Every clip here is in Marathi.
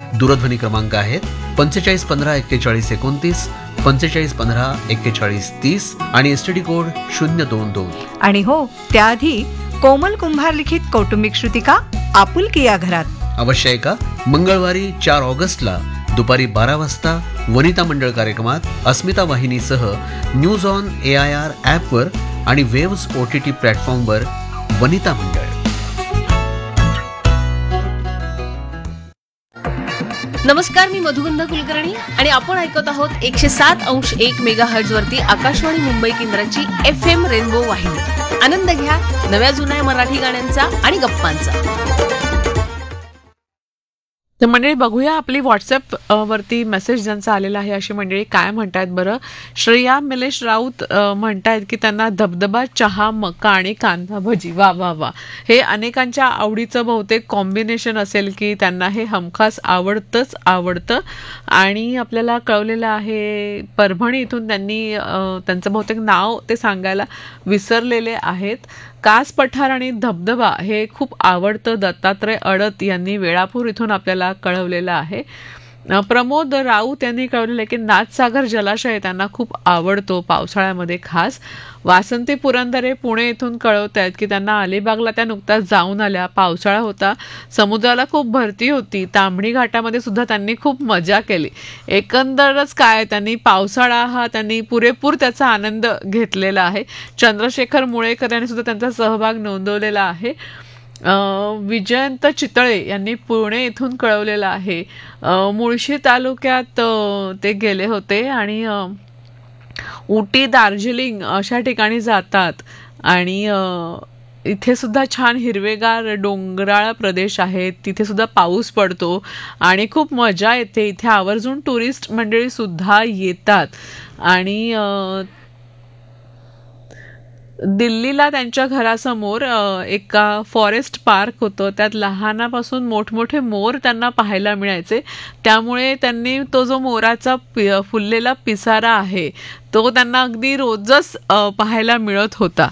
दूरध्वनी क्रमांक आहेत 45154129, 45154130 आणि एसटीडी कोड 022. आणि हो, त्याआधी कोमल कुंभार लिखित कौटुंबिक श्रुतिका आपुलकी या घरात. अवश्य ऐका मंगळवारी 4 ऑगस्टला दुपारी 12 वाजता वनिता मंडळ कार्यक्रमात अस्मिता वाहिनीसह न्यूज ऑन AIR ॲपवर आणि वेव्स OTT प्लॅटफॉर्मवर वनिता मंडळ. नमस्कार, मी मधुगंधा कुलकर्णी आणि आपण ऐकत आहोत 107.1 मेगाहर्ट्झ वरती आकाशवाणी मुंबई केंद्राची FM रेनबो वाहिनी. आनंद घ्या नव्या जुन्या मराठी गाण्यांचा आणि गप्पांचा. तर मंडळी, बघूया आपली व्हॉट्सअप वरती मेसेज ज्यांचा आलेला आहे अशी मंडळी काय म्हणतायत बरं. श्रेया मिलेश राऊत म्हणतायत की त्यांना धबधबा, चहा, मका आणि कांदा भजी. वा वा वा, हे अनेकांच्या आवडीचं बहुतेक कॉम्बिनेशन असेल की त्यांना हे हमखास आवडतं. आणि आपल्याला कळवलेलं आहे परभणी इथून त्यांनी त्यांचं बहुतेक नाव ते सांगायला विसरलेले आहेत. कास पठार आणि धबधबा हे खूप आवडतं. दत्तात्रय अडत यांनी वेळापूर इथून आपल्याला कळवलेलं आहे. प्रमोद राऊत यांनी कळवलेलं आहे की नाथसागर जलाशय त्यांना खूप आवडतो पावसाळ्यामध्ये खास. वासंती पुरंदरे पुणे इथून कळवत आहेत की त्यांना अलिबागला त्या नुकत्याच जाऊन आल्या. पावसाळा होता, समुद्राला खूप भरती होती. तांबडी घाटामध्ये सुद्धा त्यांनी खूप मजा केली. एकंदरच काय, त्यांनी पावसाळा हा त्यांनी पुरेपूर त्याचा आनंद घेतलेला आहे. चंद्रशेखर मुळेकर यांनी सुद्धा त्यांचा सहभाग नोंदवलेला आहे. विजयंत चितळे यांनी पुणे इथून कळवलेलं आहे. मुळशी तालुक्यात ते गेले होते आणि उटी, दार्जिलिंग अशा ठिकाणी जातात. आणि इथे सुद्धा छान हिरवेगार डोंगराळ प्रदेश आहे, तिथे सुद्धा पाऊस पडतो आणि खूप मजा येते. इथे आवर्जून टुरिस्ट मंडळी सुद्धा येतात. आणि दिल्लीला त्यांच्या घरासमोर एका फॉरेस्ट पार्क होतं, त्यात लहानापासून मोठमोठे मोर त्यांना पाहायला मिळायचे. त्यामुळे त्यांनी तो जो मोराचा फुललेला पिसारा आहे तो त्यांना अगदी रोजच पाहायला मिळत होता.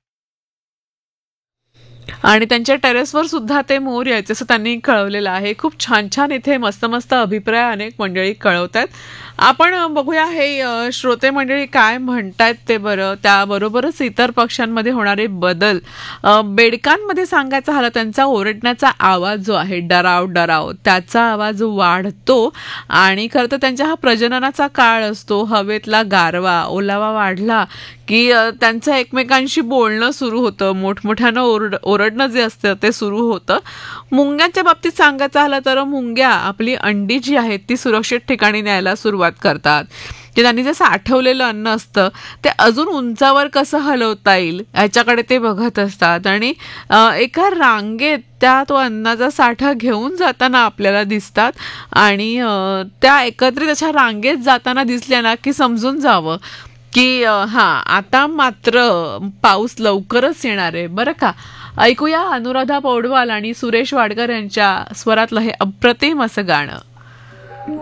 आणि त्यांच्या टेरेसवर सुद्धा ते मोर यायचे असं त्यांनी कळवलेलं आहे. खूप छान छान इथे मस्त मस्त अभिप्राय अनेक मंडळी कळवतात. आपण बघूया हे श्रोते मंडळी काय म्हणतायत ते बरं. त्याबरोबरच इतर पक्ष्यांमध्ये होणारे बदल. बेडकांमध्ये सांगायचं झालं, त्यांचा ओरडण्याचा आवाज जो आहे डराव डराव त्याचा आवाज वाढतो. आणि खरं तर त्यांच्या हा प्रजननाचा काळ असतो. हवेतला गारवा ओलावा वाढला की त्यांचं एकमेकांशी बोलणं सुरू होतं, मोठमोठ्यानं ओरडणं जे असतं ते सुरू होतं. मुंग्यांच्या बाबतीत सांगायचं झालं तर मुंग्या आपली अंडी जी आहेत ती सुरक्षित ठिकाणी न्यायला सुरुवात करतात. जे त्यांनी जे साठवलेलं अन्न असतं ते अजून उंचावर कसं हलवता येईल याच्याकडे ते बघत असतात. आणि एका रांगेत त्या तो अन्नाचा साठा घेऊन जाताना आपल्याला दिसतात. आणि त्या एकत्रित अशा रांगेत जाताना दिसल्या ना की समजून जावं की आता मात्र पाऊस लवकरच येणार आहे बरं का. ऐकूया अनुराधा पौडवाल आणि सुरेश वाडकर यांच्या स्वरातलं हे अप्रतिम असं गाणं.